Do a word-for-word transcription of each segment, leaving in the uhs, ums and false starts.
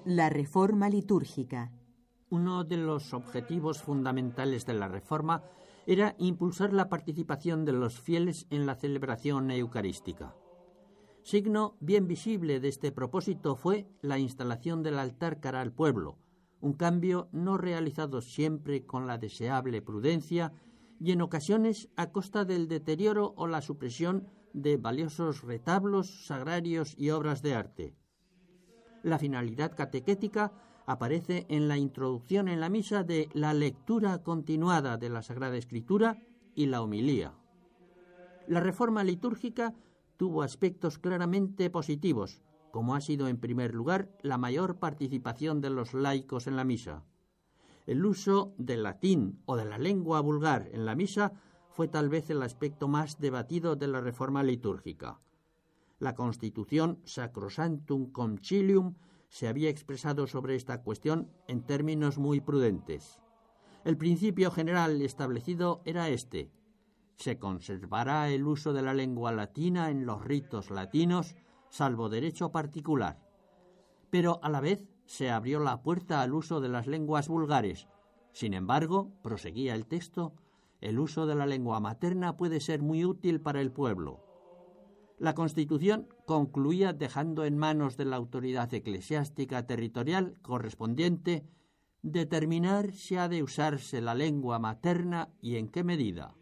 La reforma litúrgica. Uno de los objetivos fundamentales de la Reforma era impulsar la participación de los fieles en la celebración eucarística. Signo bien visible de este propósito fue la instalación del altar cara al pueblo, un cambio no realizado siempre con la deseable prudencia y en ocasiones a costa del deterioro o la supresión de valiosos retablos, sagrarios y obras de arte. La finalidad catequética aparece en la introducción en la misa de la lectura continuada de la Sagrada Escritura y la homilía. La reforma litúrgica tuvo aspectos claramente positivos, como ha sido en primer lugar la mayor participación de los laicos en la misa. El uso del latín o de la lengua vulgar en la misa fue tal vez el aspecto más debatido de la reforma litúrgica. La Constitución Sacrosanctum Concilium se había expresado sobre esta cuestión en términos muy prudentes. El principio general establecido era este: se conservará el uso de la lengua latina en los ritos latinos, salvo derecho particular. Pero a la vez se abrió la puerta al uso de las lenguas vulgares. Sin embargo, proseguía el texto, el uso de la lengua materna puede ser muy útil para el pueblo. La Constitución concluía dejando en manos de la autoridad eclesiástica territorial correspondiente determinar si ha de usarse la lengua materna y en qué medida.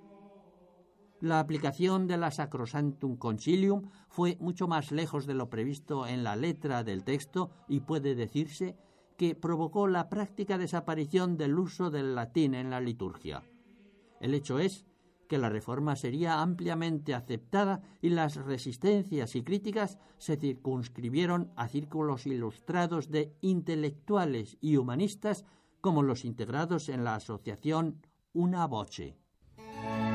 La aplicación de la Sacrosanctum Concilium fue mucho más lejos de lo previsto en la letra del texto y puede decirse que provocó la práctica desaparición del uso del latín en la liturgia. El hecho es que la reforma sería ampliamente aceptada y las resistencias y críticas se circunscribieron a círculos ilustrados de intelectuales y humanistas como los integrados en la asociación Una Voce.